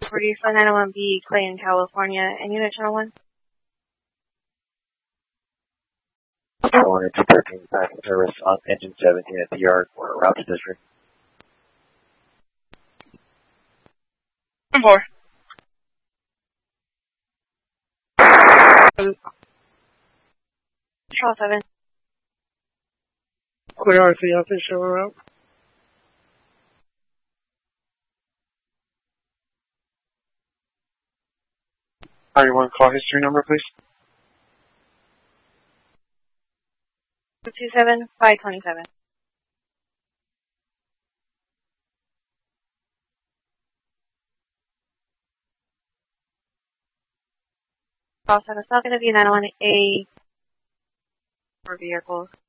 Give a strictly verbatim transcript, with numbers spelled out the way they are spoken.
forty-five nine oh one B, Clayton, California, and unit channel one. California two thirteen, passing service on engine seventeen at the yard for route to district. One four. Control seven. Clear R C, I'll finish over route. All right, you want to call history number, please? two two seven, five two seven. Also, it's not going to be nine oh one A for vehicles.